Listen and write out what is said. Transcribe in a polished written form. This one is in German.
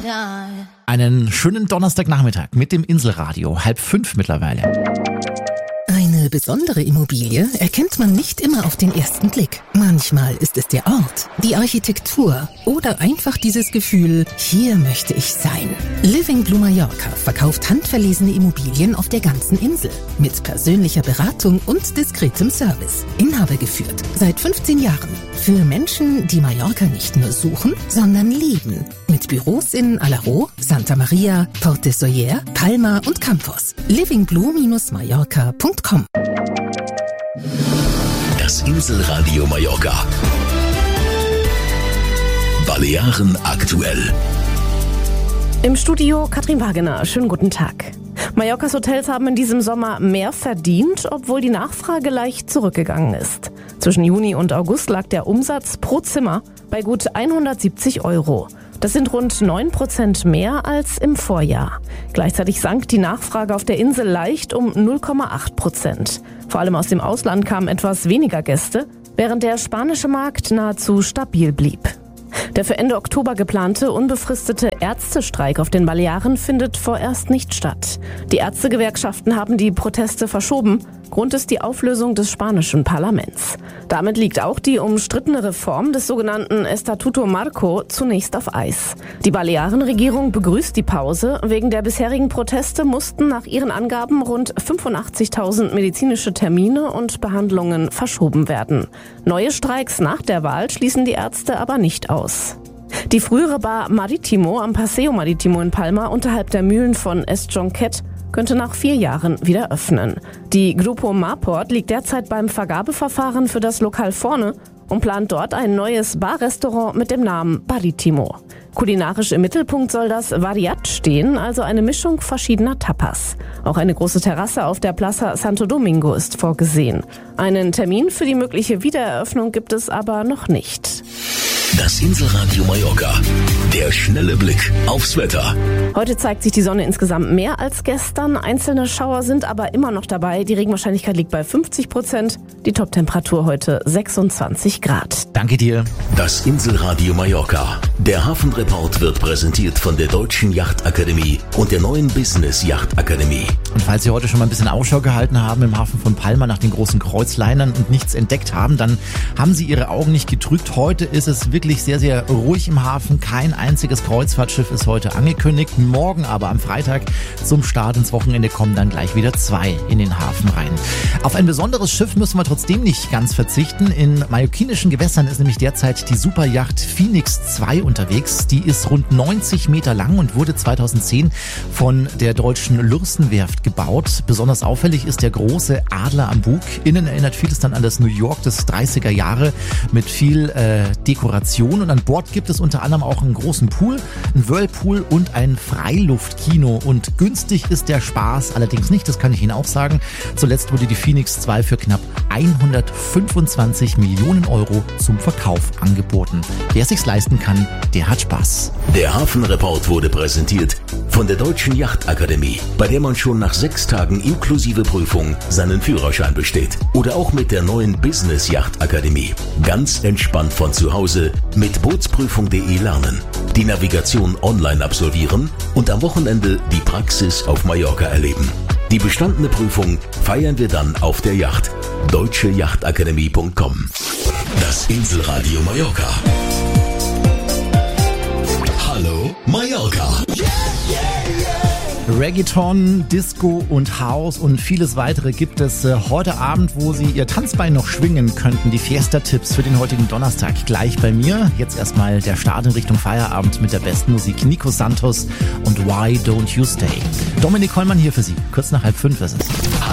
Einen schönen Donnerstagnachmittag mit dem Inselradio, 4:30 mittlerweile. Eine besondere Immobilie erkennt man nicht immer auf den ersten Blick. Manchmal ist es der Ort, die Architektur oder einfach dieses Gefühl, hier möchte ich sein. Living Blue Mallorca verkauft handverlesene Immobilien auf der ganzen Insel. Mit persönlicher Beratung und diskretem Service. Inhaber geführt, seit 15 Jahren. Für Menschen, die Mallorca nicht nur suchen, sondern lieben. Mit Büros in Alaró, Santa Maria, Port de Sóller, Palma und Campos. livingblue-mallorca.com. Das Inselradio Mallorca. Balearen aktuell. Im Studio Katrin Wagener. Schönen guten Tag. Mallorcas Hotels haben in diesem Sommer mehr verdient, obwohl die Nachfrage leicht zurückgegangen ist. Zwischen Juni und August lag der Umsatz pro Zimmer bei gut 170 €. Das sind rund 9% mehr als im Vorjahr. Gleichzeitig sank die Nachfrage auf der Insel leicht um 0,8%. Vor allem aus dem Ausland kamen etwas weniger Gäste, während der spanische Markt nahezu stabil blieb. Der für Ende Oktober geplante unbefristete Ärztestreik auf den Balearen findet vorerst nicht statt. Die Ärztegewerkschaften haben die Proteste verschoben. Grund ist die Auflösung des spanischen Parlaments. Damit liegt auch die umstrittene Reform des sogenannten Estatuto Marco zunächst auf Eis. Die Balearenregierung begrüßt die Pause. Wegen der bisherigen Proteste mussten nach ihren Angaben rund 85.000 medizinische Termine und Behandlungen verschoben werden. Neue Streiks nach der Wahl schließen die Ärzte aber nicht aus. Die frühere Bar Maritimo am Paseo Maritimo in Palma unterhalb der Mühlen von Es Jonquet könnte nach 4 Jahren wieder öffnen. Die Grupo Marport liegt derzeit beim Vergabeverfahren für das Lokal vorne und plant dort ein neues Bar-Restaurant mit dem Namen Baritimo. Kulinarisch im Mittelpunkt soll das Variat stehen, also eine Mischung verschiedener Tapas. Auch eine große Terrasse auf der Plaza Santo Domingo ist vorgesehen. Einen Termin für die mögliche Wiedereröffnung gibt es aber noch nicht. Das Inselradio Mallorca. Der schnelle Blick aufs Wetter. Heute zeigt sich die Sonne insgesamt mehr als gestern. Einzelne Schauer sind aber immer noch dabei. Die Regenwahrscheinlichkeit liegt bei 50%. Die Toptemperatur heute 26 Grad. Danke dir. Das Inselradio Mallorca. Der Hafenreport wird präsentiert von der Deutschen Yachtakademie und der neuen Business Yachtakademie. Und falls Sie heute schon mal ein bisschen Ausschau gehalten haben im Hafen von Palma nach den großen Kreuzlinern und nichts entdeckt haben, dann haben Sie Ihre Augen nicht getrübt. Heute ist es wirklich sehr, sehr ruhig im Hafen. Kein einziges Kreuzfahrtschiff ist heute angekündigt. Morgen aber am Freitag zum Start ins Wochenende kommen dann gleich wieder 2 in den Hafen rein. Auf ein besonderes Schiff müssen wir trotzdem nicht ganz verzichten. In mallorquinischen Gewässern ist nämlich derzeit die Superyacht Phoenix 2 unterwegs. Die ist rund 90 Meter lang und wurde 2010 von der deutschen Lürsenwerft gebaut. Besonders auffällig ist der große Adler am Bug. Innen erinnert vieles dann an das New York des 30er Jahre mit viel Dekoration. Und an Bord gibt es unter anderem auch einen großen Pool, einen Whirlpool und ein Freiluftkino. Und günstig ist der Spaß allerdings nicht, das kann ich Ihnen auch sagen. Zuletzt wurde die Phoenix 2 für knapp 125 Millionen € zum Verkauf angeboten. Wer sich's leisten kann, der hat Spaß. Der Hafenreport wurde präsentiert von der Deutschen Yachtakademie, bei der man schon nach 6 Tagen inklusive Prüfung seinen Führerschein besteht. Oder auch mit der neuen Business Yachtakademie. Ganz entspannt von zu Hause mit bootsprüfung.de lernen, die Navigation online absolvieren und am Wochenende die Praxis auf Mallorca erleben. Die bestandene Prüfung feiern wir dann auf der Yacht. deutscheyachtakademie.com. Das Inselradio Mallorca. Hallo Mallorca. Reggaeton, Disco und House und vieles weitere gibt es heute Abend, wo Sie Ihr Tanzbein noch schwingen könnten. Die Fiesta-Tipps für den heutigen Donnerstag gleich bei mir. Jetzt erstmal der Start in Richtung Feierabend mit der besten Musik. Nico Santos und Why Don't You Stay. Dominik Hollmann hier für Sie. Kurz nach 4:30 ist es.